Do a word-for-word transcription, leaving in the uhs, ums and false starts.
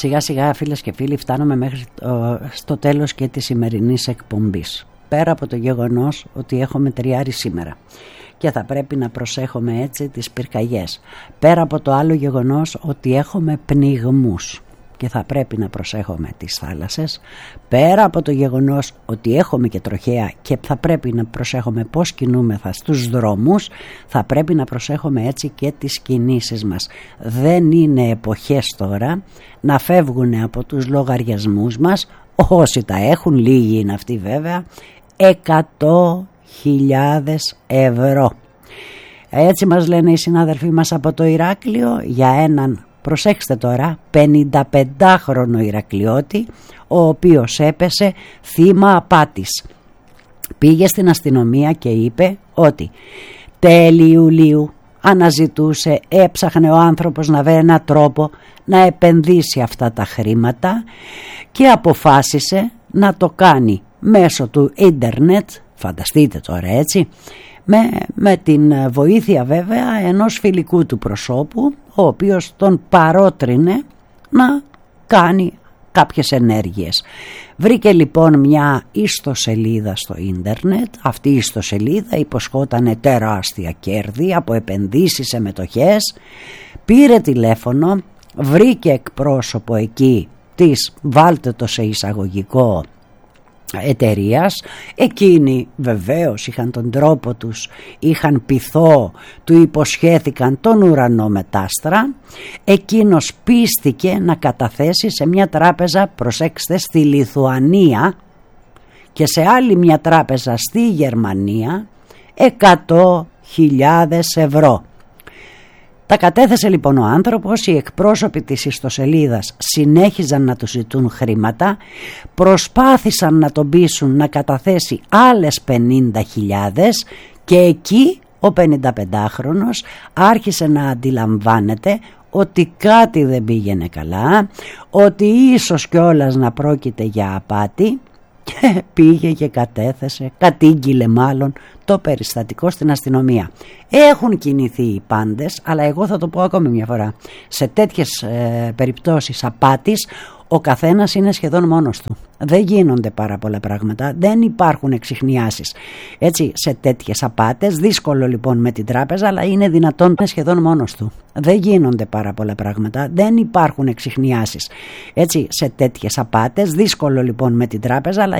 Σιγά σιγά, φίλες και φίλοι, φτάνουμε μέχρι το, στο τέλος και της σημερινής εκπομπής. Πέρα από το γεγονός ότι έχω μετριάρει σήμερα και θα πρέπει να προσέχουμε έτσι τις πυρκαγιές, πέρα από το άλλο γεγονός ότι έχουμε πνιγμούς και θα πρέπει να προσέχουμε τις θάλασσες, πέρα από το γεγονός ότι έχουμε και τροχαία και θα πρέπει να προσέχουμε πώς κινούμεθα στους δρόμους, θα πρέπει να προσέχουμε έτσι και τις κινήσεις μας. Δεν είναι εποχές τώρα να φεύγουν από τους λογαριασμούς μας, όσοι τα έχουν, λίγοι είναι αυτοί βέβαια, εκατό χιλιάδες ευρώ. Έτσι μας λένε οι συνάδελφοί μας από το Ηράκλειο για έναν, προσέξτε τώρα, πενηνταπεντάχρονο Ηρακλειώτη, ο οποίος έπεσε θύμα απάτης. Πήγε στην αστυνομία και είπε ότι τέλη Ιουλίου αναζητούσε, έψαχνε ο άνθρωπος να βρει έναν τρόπο να επενδύσει αυτά τα χρήματα και αποφάσισε να το κάνει μέσω του ίντερνετ, φανταστείτε τώρα έτσι, με, με την βοήθεια βέβαια ενός φιλικού του προσώπου, ο οποίος τον παρότρινε να κάνει κάποιες ενέργειες. Βρήκε λοιπόν μια ιστοσελίδα στο ίντερνετ, αυτή η ιστοσελίδα υποσχότανε τεράστια κέρδη από επενδύσεις σε μετοχές, πήρε τηλέφωνο, βρήκε εκπρόσωπο εκεί της, βάλτε το σε εισαγωγικό, εταιρείας. Εκείνοι βεβαίως είχαν τον τρόπο τους, είχαν πειθό, του υποσχέθηκαν τον ουρανό μετάστρα. Εκείνος πίστηκε να καταθέσει σε μια τράπεζα, προσέξτε, στη Λιθουανία και σε άλλη μια τράπεζα στη Γερμανία εκατό χιλιάδες ευρώ. Τα κατέθεσε λοιπόν ο άνθρωπος, οι εκπρόσωποι της ιστοσελίδας συνέχιζαν να του ζητούν χρήματα, προσπάθησαν να τον πείσουν να καταθέσει άλλες πενήντα χιλιάδες και εκεί ο πενηνταπεντάχρονος άρχισε να αντιλαμβάνεται ότι κάτι δεν πήγαινε καλά, ότι ίσως κιόλας να πρόκειται για απάτη, και πήγε και κατέθεσε, κατήγγειλε μάλλον το περιστατικό στην αστυνομία. Έχουν κινηθεί οι πάντες, αλλά εγώ θα το πω ακόμη μια φορά, σε τέτοιες ε, περιπτώσεις απάτης ο καθένας είναι σχεδόν μόνος του. Δεν γίνονται πάρα πολλά πράγματα, δεν υπάρχουν εξιχνιάσεις. Έτσι, σε τέτοιες απάτες, δύσκολο λοιπόν με την τράπεζα, αλλά είναι δυνατόν να σχεδόν μόνος του. Δεν γίνονται πάρα πολλά πράγματα, δεν υπάρχουν εξιχνιάσεις. Έτσι, σε τέτοιες απάτες, δύσκολο λοιπόν με την τράπεζα, αλλά